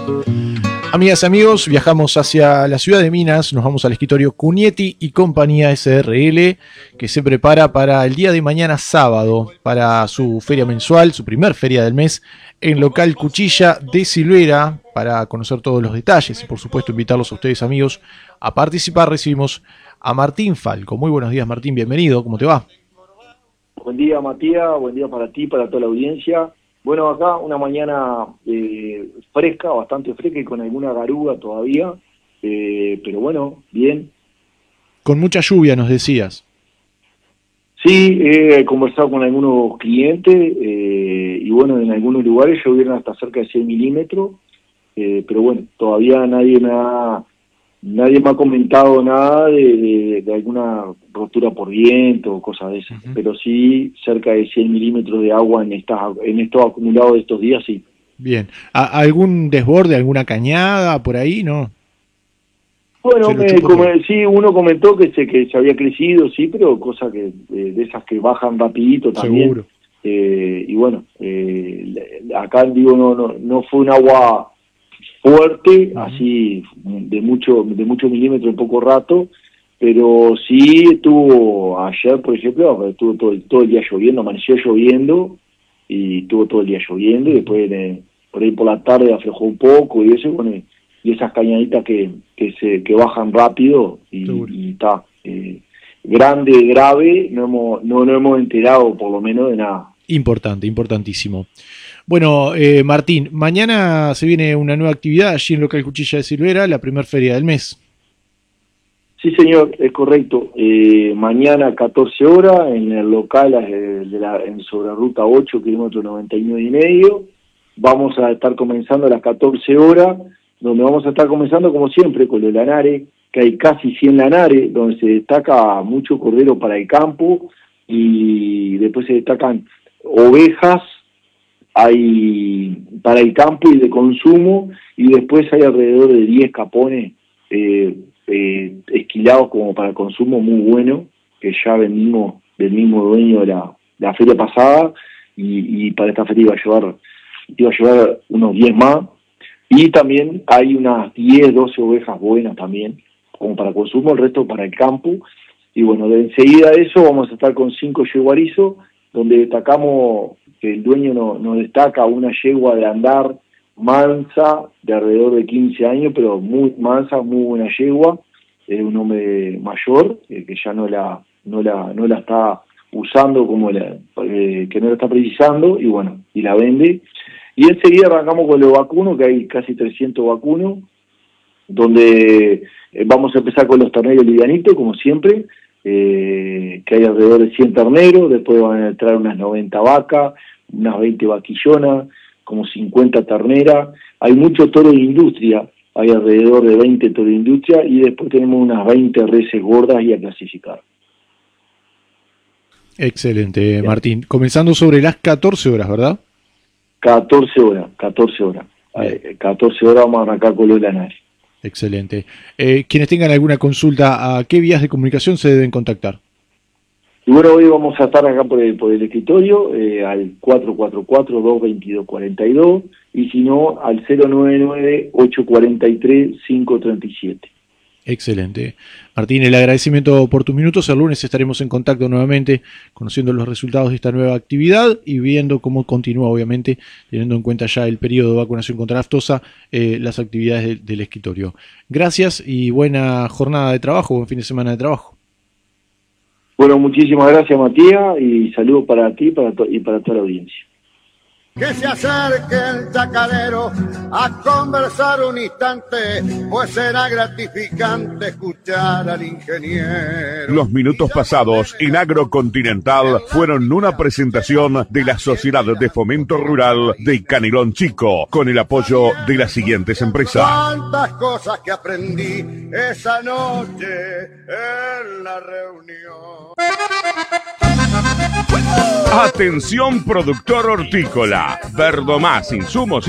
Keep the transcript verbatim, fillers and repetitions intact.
Amigas y amigos, viajamos hacia la ciudad de Minas, nos vamos al escritorio Cunietti y Compañía S R L, que se prepara para el día de mañana sábado, para su feria mensual, su primer feria del mes, en local Cuchilla de Silvera. Para conocer todos los detalles y por supuesto invitarlos a ustedes, amigos, a participar, recibimos a Martín Falco. Muy buenos días, Martín, bienvenido, ¿cómo te va? Buen día, Matías, buen día para ti, para toda la audiencia. Bueno, acá una mañana eh, fresca, bastante fresca y con alguna garuga todavía, eh, pero bueno, bien. Con mucha lluvia, nos decías. Sí, he conversado con algunos clientes eh, y bueno, en algunos lugares llovieron hasta cerca de cien milímetros, eh, pero bueno, todavía nadie me ha, nadie me ha comentado nada de, de, de alguna rotura por viento o cosas de esas, uh-huh. Pero sí cerca de cien milímetros de agua en, estas, en estos acumulados de estos días, sí. Bien, ¿algún desborde, alguna cañada por ahí, no? Bueno, me, como, sí, uno comentó que se, que se había crecido, sí, pero cosas que eh, de esas que bajan rapidito también. Seguro. Eh, y bueno, eh, acá digo, no, no, no fue un agua fuerte, uh-huh. Así de mucho, de muchos milímetros en poco rato, pero sí estuvo ayer, por ejemplo, estuvo todo, todo el día lloviendo, amaneció lloviendo y estuvo todo el día lloviendo y después eh, por ahí por la tarde aflojó un poco y eso, bueno, y esas cañaditas que que se que bajan rápido y está eh, grande, grave, no hemos no no hemos enterado por lo menos de nada. Importante, importantísimo. Bueno, eh, Martín, mañana se viene una nueva actividad allí en local Cuchilla de Silvera, la primer feria del mes. Sí, señor, es correcto. Eh, mañana catorce horas en el local eh, de la, en sobre ruta ocho, kilómetro noventa y nueve y medio. Vamos a estar comenzando a las catorce horas, donde vamos a estar comenzando como siempre con los lanares, que hay casi cien lanares, donde se destaca mucho cordero para el campo y después se destacan ovejas, hay para el campo y de consumo, y después hay alrededor de diez capones eh, eh, esquilados como para consumo muy bueno, que ya vendimos del mismo dueño de la, de la feria pasada, y, y para esta feria iba a llevar, iba a llevar unos diez más, y también hay unas diez, doce ovejas buenas también, como para consumo, el resto para el campo, y bueno, de enseguida de eso vamos a estar con cinco yeguarizos, donde destacamos que el dueño nos no destaca una yegua de andar mansa, de alrededor de quince años, pero muy mansa, muy buena yegua, es un hombre mayor, eh, que ya no la no la no la está usando como la, eh, que no la está precisando, y bueno, y la vende. Y enseguida arrancamos con los vacunos, que hay casi trescientos vacunos, donde eh, vamos a empezar con los terneros livianitos, como siempre, eh, que hay alrededor de cien terneros, después van a entrar unas noventa vacas, unas veinte vaquillonas, como cincuenta terneras, hay mucho toro de industria, hay alrededor de veinte toros de industria, y después tenemos unas veinte reses gordas y a clasificar. Excelente, bien. Martín. Comenzando sobre las catorce horas, ¿verdad? catorce horas, catorce horas. Eh, catorce horas vamos a arrancar con los lanares. Excelente. Eh, quienes tengan alguna consulta, ¿a qué vías de comunicación se deben contactar? Y bueno, hoy vamos a estar acá por el, por el escritorio, eh, al cuatro cuatro cuatro, dos dos dos, cuatro dos, y si no, al cero nueve nueve, ocho cuatro tres, cinco tres siete. Excelente. Martín, el agradecimiento por tus minutos. El lunes estaremos en contacto nuevamente, conociendo los resultados de esta nueva actividad y viendo cómo continúa, obviamente, teniendo en cuenta ya el periodo de vacunación contra la aftosa, eh, las actividades de, del escritorio. Gracias y buena jornada de trabajo, buen fin de semana de trabajo. Bueno, muchísimas gracias, Matías, y saludos para ti para y para toda la audiencia. Que se acerque el chacarero a conversar un instante, pues será gratificante escuchar al ingeniero. Los minutos pasados en Agrocontinental fueron una presentación de la Sociedad de Fomento Rural de Canelón Chico, con el apoyo de las siguientes empresas. Tantas cosas que aprendí esa noche en la reunión. Atención productor hortícola, Verdomás, insumos